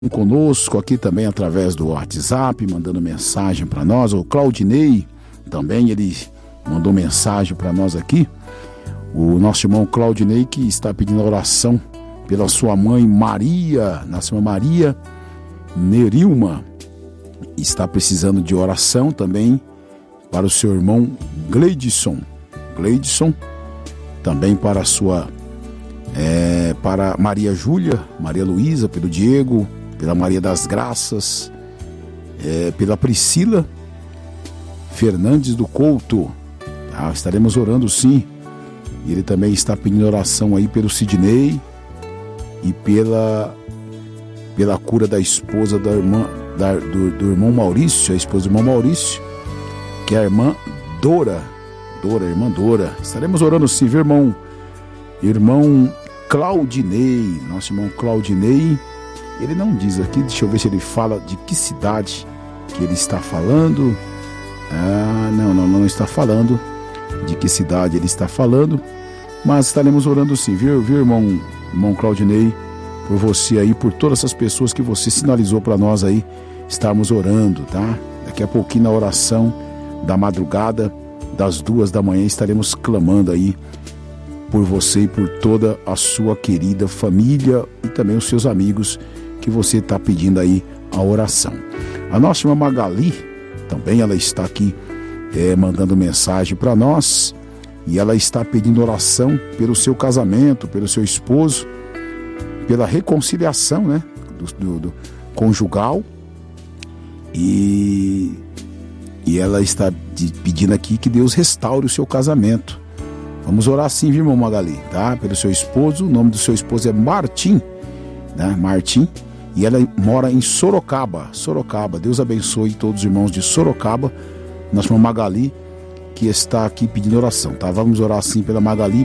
conosco aqui também através do WhatsApp, mandando mensagem para nós. O Claudinei também, ele mandou mensagem para nós aqui. O nosso irmão Claudinei, que está pedindo oração pela sua mãe Maria, nossa irmã Maria Nerilma, está precisando de oração também para o seu irmão Gleidson, também para a sua para Maria Júlia, Maria Luísa, pelo Diego, pela Maria das Graças, pela Priscila Fernandes do Couto. Estaremos orando sim. Ele também está pedindo oração aí pelo Sidney e pela cura da esposa da irmã, do irmão Maurício, a esposa do irmão Maurício, que é a irmã irmã Dora. Estaremos orando sim, viu, irmão Claudinei, nosso irmão Claudinei. Ele não diz aqui, deixa eu ver se ele fala de que cidade que ele está falando. Não está falando de que cidade ele está falando, mas estaremos orando sim, viu, irmão Claudinei, por você aí, por todas essas pessoas que você sinalizou para nós aí, estarmos orando, tá? Daqui a pouquinho na oração da madrugada, das 2 da manhã, estaremos clamando aí por você e por toda a sua querida família e também os seus amigos que você está pedindo aí a oração. A nossa irmã Magali, também ela está aqui mandando mensagem para nós e ela está pedindo oração pelo seu casamento, pelo seu esposo, pela reconciliação, né, do conjugal, e ela está pedindo aqui que Deus restaure o seu casamento. Vamos orar sim, viu, irmão Magali, tá? Pelo seu esposo. O nome do seu esposo é Martim, né? Martim. E ela mora em Sorocaba. Deus abençoe todos os irmãos de Sorocaba. Nossa irmã Magali, que está aqui pedindo oração, tá? Vamos orar sim pela Magali,